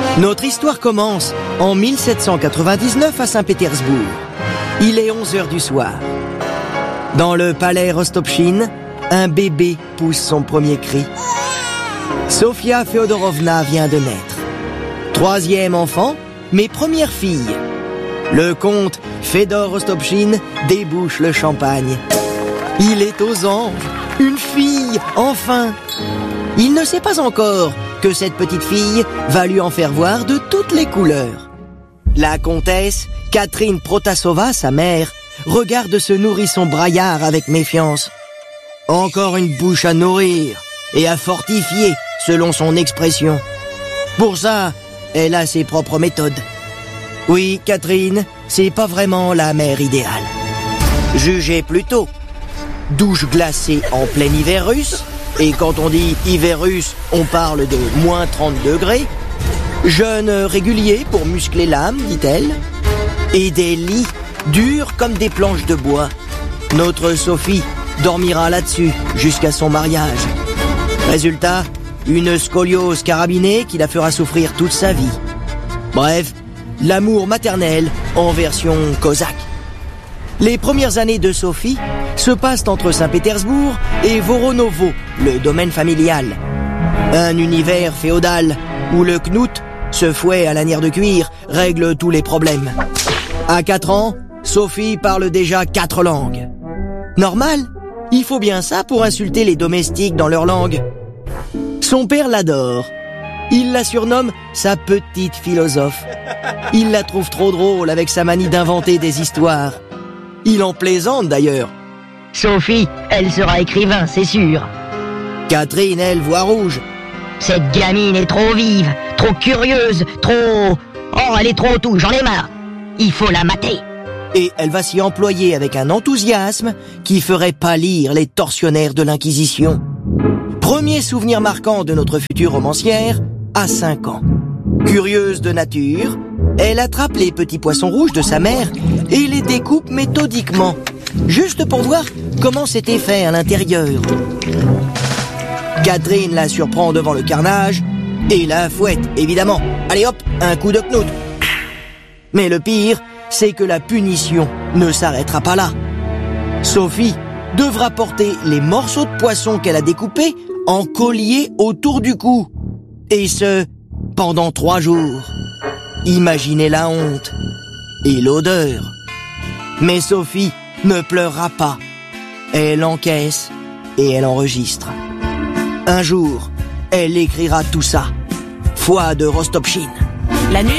Notre histoire commence en 1799 à Saint-Pétersbourg. Il est 11h du soir. Dans le palais Rostopchine, un bébé pousse son premier cri. Sofia Féodorovna vient de naître. 3e enfant, mais première fille. Le comte Fédor Rostopchine débouche le champagne. Il est aux anges, une fille, enfin. Il ne sait pas encore que cette petite fille va lui en faire voir de toutes les couleurs. La comtesse Catherine Protasova, sa mère, regarde ce nourrisson braillard avec méfiance. Encore une bouche à nourrir et à fortifier, selon son expression. Pour ça, elle a ses propres méthodes. Oui, Catherine, c'est pas vraiment la mère idéale. Jugez plutôt. Douche glacée en plein hiver russe, et quand on dit hiver russe, on parle de moins 30 degrés. Jeûne régulier pour muscler l'âme, dit-elle. Et des lits durs comme des planches de bois. Notre Sophie dormira là-dessus jusqu'à son mariage. Résultat, une scoliose carabinée qui la fera souffrir toute sa vie. Bref, l'amour maternel en version cosaque. Les premières années de Sophie se passent entre Saint-Pétersbourg et Voronovo, le domaine familial. Un univers féodal où le knout, ce fouet à lanière de cuir, règle tous les problèmes. À 4 ans, Sophie parle déjà 4 langues. Normal, il faut bien ça pour insulter les domestiques dans leur langue. Son père l'adore. Il la surnomme sa petite philosophe. Il la trouve trop drôle avec sa manie d'inventer des histoires. Il en plaisante d'ailleurs. Sophie, elle sera écrivain, c'est sûr. Catherine, elle, voit rouge. Cette gamine est trop vive, trop curieuse, trop... Oh, elle est trop tout, j'en ai marre. Il faut la mater. Et elle va s'y employer avec un enthousiasme qui ferait pâlir les tortionnaires de l'Inquisition. Premier souvenir marquant de notre future romancière, à 5 ans. Curieuse de nature, elle attrape les petits poissons rouges de sa mère et les découpe méthodiquement, juste pour voir comment c'était fait à l'intérieur. Catherine la surprend devant le carnage et la fouette, évidemment. Allez hop, un coup de knout. Mais le pire, c'est que la punition ne s'arrêtera pas là. Sophie devra porter les morceaux de poisson qu'elle a découpés en collier autour du cou. Et ce, pendant 3 jours. Imaginez la honte et l'odeur. Mais Sophie ne pleurera pas. Elle encaisse et elle enregistre. Un jour, elle écrira tout ça. Foi de Rostopchine. La nuit